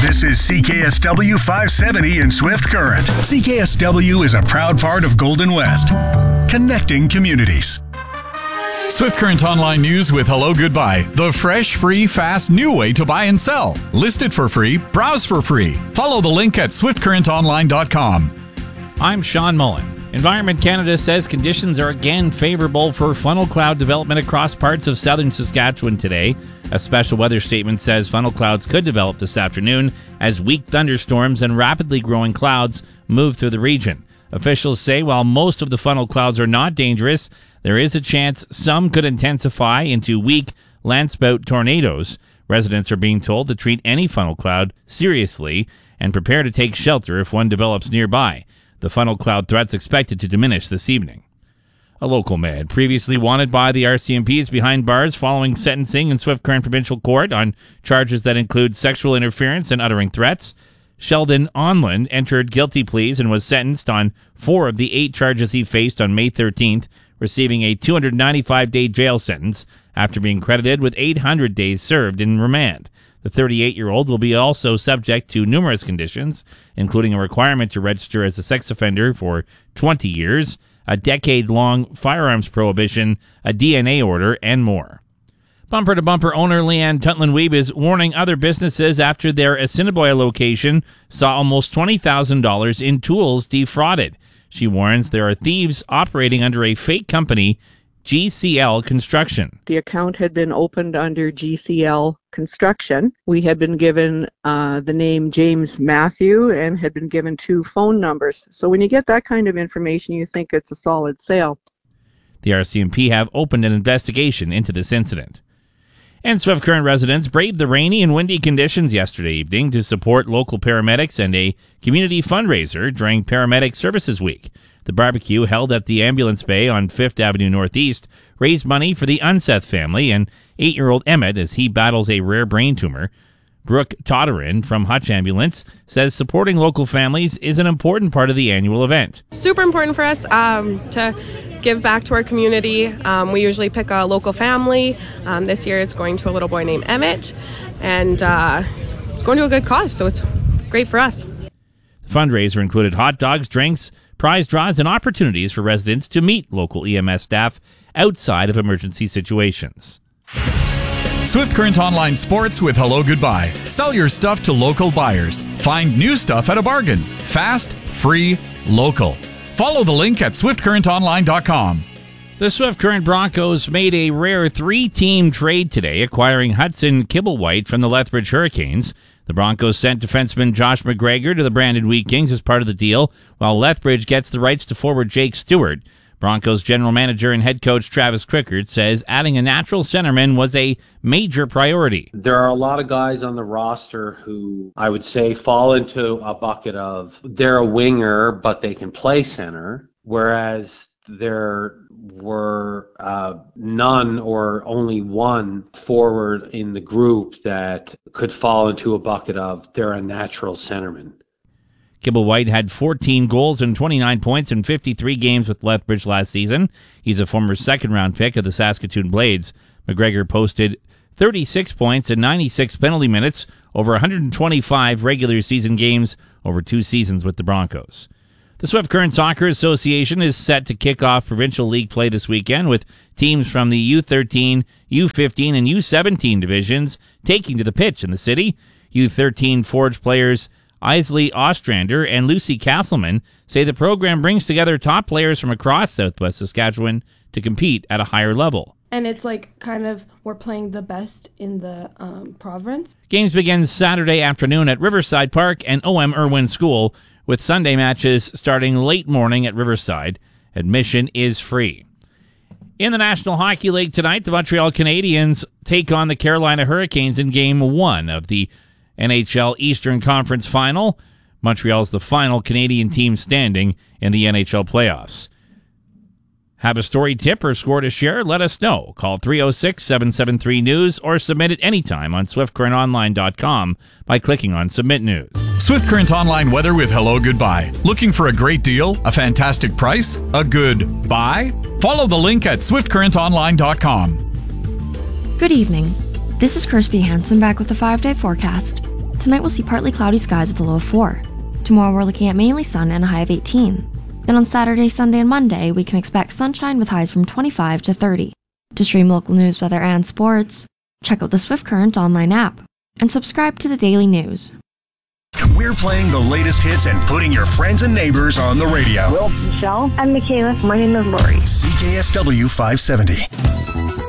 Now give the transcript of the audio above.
This is CKSW 570 in Swift Current. CKSW is a proud part of Golden West, connecting communities. Swift Current Online News with Hello Goodbye. The fresh, free, fast, new way to buy and sell. List it for free. Browse for free. Follow the link at swiftcurrentonline.com. I'm Sean Mullen. Environment Canada says conditions are again favorable for funnel cloud development across parts of southern Saskatchewan today. A special weather statement says funnel clouds could develop this afternoon as weak thunderstorms and rapidly growing clouds move through the region. Officials say while most of the funnel clouds are not dangerous, there is a chance some could intensify into weak landspout tornadoes. Residents are being told to treat any funnel cloud seriously and prepare to take shelter if one develops nearby. The funnel cloud threat's expected to diminish this evening. A local man previously wanted by the RCMP is behind bars following sentencing in Swift Current Provincial Court on charges that include sexual interference and uttering threats. Sheldon Onland entered guilty pleas and was sentenced on 4 of the 8 charges he faced on May 13th, receiving a 295-day jail sentence after being credited with 800 days served in remand. The 38-year-old will be also subject to numerous conditions, including a requirement to register as a sex offender for 20 years, a decade-long firearms prohibition, a DNA order, and more. Bumper to Bumper owner Leanne Tutland-Weeb is warning other businesses after their Assiniboia location saw almost $20,000 in tools defrauded. She warns there are thieves operating under a fake company, GCL Construction. The account had been opened under GCL Construction. We had been given the name James Matthew and had been given 2 phone numbers. So when you get that kind of information, you think it's a solid sale. The RCMP have opened an investigation into this incident. And Swift Current residents braved the rainy and windy conditions yesterday evening to support local paramedics and a community fundraiser during Paramedic Services Week. The barbecue held at the Ambulance Bay on 5th Avenue Northeast raised money for the Unseth family and 8-year-old Emmett as he battles a rare brain tumor. Brooke Todderin from Hutch Ambulance says supporting local families is an important part of the annual event. Super important for us to give back to our community. We usually pick a local family. This year it's going to a little boy named Emmett, and it's going to a good cause, so it's great for us. The fundraiser included hot dogs, drinks, prize draws, and opportunities for residents to meet local EMS staff outside of emergency situations. Swift Current Online Sports with Hello Goodbye. Sell your stuff to local buyers. Find new stuff at a bargain. Fast, free, local. Follow the link at swiftcurrentonline.com. The Swift Current Broncos made a rare 3-team trade today, acquiring Hudson Kibblewhite from the Lethbridge Hurricanes. The Broncos sent defenseman Josh McGregor to the Brandon Wheat Kings as part of the deal, while Lethbridge gets the rights to forward Jake Stewart. Broncos general manager and head coach Travis Crickard says adding a natural centerman was a major priority. There are a lot of guys on the roster who I would say fall into a bucket of they're a winger, but they can play center, whereas there were none or only one forward in the group that could fall into a bucket of they're a natural centerman. Kibblewhite had 14 goals and 29 points in 53 games with Lethbridge last season. He's a former second-round pick of the Saskatoon Blades. McGregor posted 36 points and 96 penalty minutes over 125 regular season games over 2 seasons with the Broncos. The Swift Current Soccer Association is set to kick off Provincial League play this weekend with teams from the U13, U15, and U17 divisions taking to the pitch in the city. U13 Forge players Isley Ostrander and Lucy Castleman say the program brings together top players from across Southwest Saskatchewan to compete at a higher level. And it's like kind of we're playing the best in the province. Games begin Saturday afternoon at Riverside Park and O.M. Irwin School, with Sunday matches starting late morning at Riverside. Admission is free. In the National Hockey League tonight, the Montreal Canadiens take on the Carolina Hurricanes in Game 1 of the NHL Eastern Conference Final. Montreal's the final Canadian team standing in the NHL playoffs. Have a story, tip, or score to share? Let us know. Call 306-773-NEWS or submit it anytime on SwiftCurrentOnline.com by clicking on Submit News. Swift Current Online weather with Hello Goodbye. Looking for a great deal, a fantastic price, a good buy? Follow the link at SwiftCurrentOnline.com. Good evening. This is Kirsty Hansen back with the 5-day forecast. Tonight we'll see partly cloudy skies with a low of 4. Tomorrow we're looking at mainly sun and a high of 18. Then on Saturday, Sunday, and Monday, we can expect sunshine with highs from 25 to 30. To stream local news, weather, and sports, check out the Swift Current online app and subscribe to the daily news. We're playing the latest hits and putting your friends and neighbors on the radio. Will, Michelle, and Michaela. My name is Lori. CKSW 570.